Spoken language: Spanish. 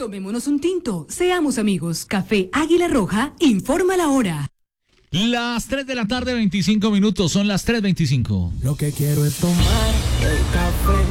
Tomémonos un tinto, seamos amigos. Café Águila Roja, informa la hora. Las 3 de la tarde, 25 minutos, son las 3:25. Lo que quiero es tomar el café